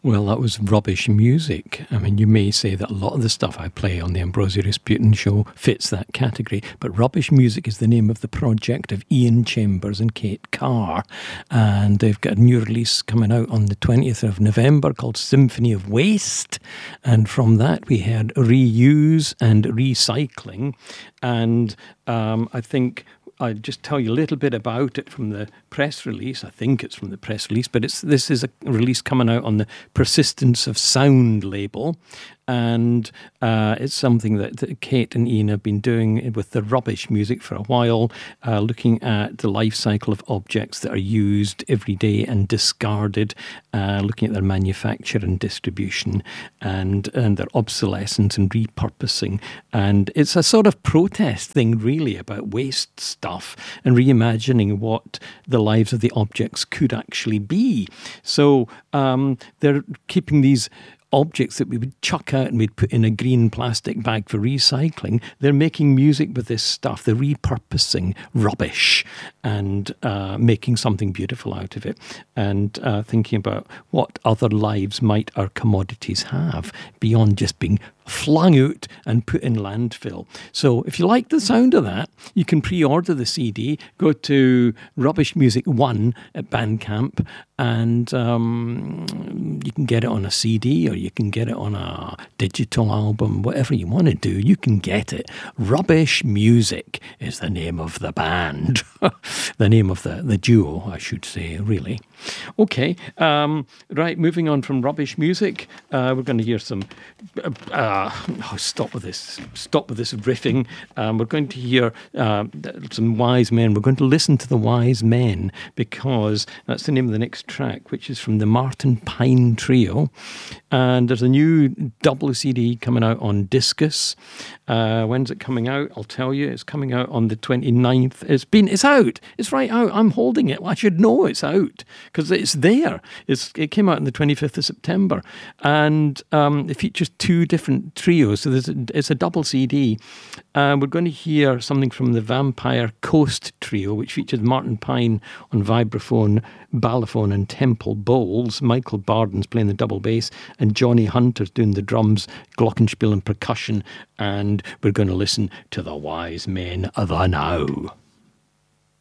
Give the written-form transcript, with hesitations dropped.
Well, that was rubbish music. I mean, you may say that a lot of the stuff I play on the Ambrosia Rasputin show fits that category, but Rubbish Music is the name of the project of Ian Chambers and Kate Carr, and they've got a new release coming out on the 20th of November called Symphony of Waste, and from that we heard Reuse and Recycling, and I think I'll just tell you a little bit about it from the press release. I think it's from the press release, but this is a release coming out on the Persistence of Sound label, and it's something that Kate and Ian have been doing with the Rubbish Music for a while, looking at the life cycle of objects that are used every day and discarded, looking at their manufacture and distribution, and their obsolescence and repurposing. And it's a sort of protest thing, really, about waste stuff and reimagining what the lives of the objects could actually be. So they're keeping these objects that we would chuck out and we'd put in a green plastic bag for recycling. They're making music with this stuff. They're repurposing rubbish and making something beautiful out of it, and thinking about what other lives might our commodities have beyond just being flung out and put in landfill. So if you like the sound of that, you can pre-order the CD. Go to Rubbish Music 1 at Bandcamp, and you can get it on a CD or you can get it on a digital album, whatever you want to do, you can get it. Rubbish Music is the name of the band. The name of the duo, I should say, really. Okay, right, moving on from Rubbish Music, we're going to hear some... stop with this riffing. We're going to hear some Wise Men. We're going to listen to the Wise Men, because that's the name of the next track, which is from the Martin Pine Trio. And there's a new double CD coming out on Discus. When's it coming out? I'll tell you. It's coming out on the 29th. It's out. It's right out. I'm holding it. Well, I should know it's out because it's there. It came out on the 25th of September. And it features two different trios. So it's a double CD. We're going to hear something from the Vampire Coast Trio, which features Martin Pine on vibraphone, balafone and temple bowls, Michael Barden's playing the double bass, and Johnny Hunter's doing the drums, glockenspiel and percussion. And we're going to listen to the Wise Men of the Now.